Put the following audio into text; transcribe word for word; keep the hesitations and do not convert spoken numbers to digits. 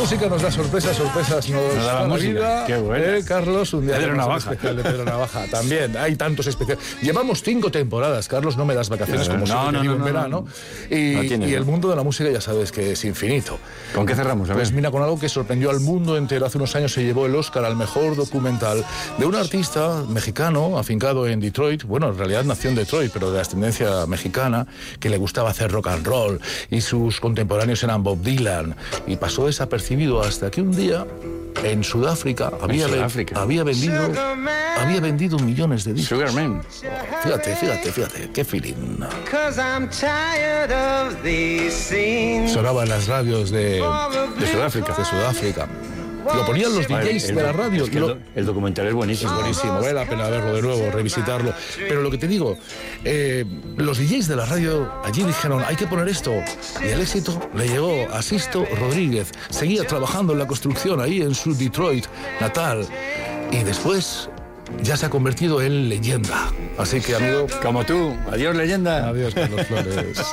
música nos da sorpresas, sorpresas nos, nos da la, la música. vida. Qué bueno. Eh, Carlos, un día Pedro Navaja. especial de Pedro Navaja. También hay tantos especiales. Llevamos cinco temporadas, Carlos, no me das vacaciones no, como no, siempre no, digo no, en no, verano. no. Y, No tiene, y no. el mundo de la música ya sabes que es infinito. ¿Con qué cerramos? A ver. Pues mira, con algo que sorprendió al mundo entero. Hace unos años se llevó el Oscar al mejor documental de un artista mexicano afincado en Detroit. Bueno, en realidad nació en Detroit, pero de ascendencia mexicana, que le gustaba hacer rock and roll y sus contemporáneos eran Bob Dylan. Y pasó desapercibido hasta que un día en Sudáfrica había, en Sudáfrica. Ve- había vendido había vendido millones de discos. Sugarman. Fíjate, fíjate, fíjate, qué feeling. Sonaba en las radios de, de Sudáfrica, de Sudáfrica. Lo ponían los D Js El- de la radio. es que el, Lo- do- el documental es buenísimo. Es buenísimo, vale la pena verlo de nuevo, revisitarlo. Pero lo que te digo, eh, los D Js de la radio allí dijeron, hay que poner esto. Y el éxito le llegó a Sisto Rodríguez. Seguía trabajando en la construcción ahí en su Detroit natal. Y después ya se ha convertido en leyenda. Así que, amigo, Como tú. Adiós, leyenda. adiós, Carlos Flores.